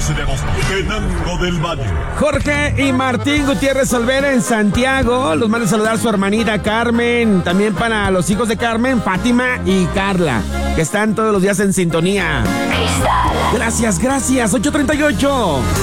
12 de agosto, Tenango del Valle. Jorge y Martín Gutiérrez Olvera en Santiago. Los manda a saludar su hermanita Carmen. También para los hijos de Carmen, Fátima y Carla, que están todos los días en sintonía. Gracias, 8:38.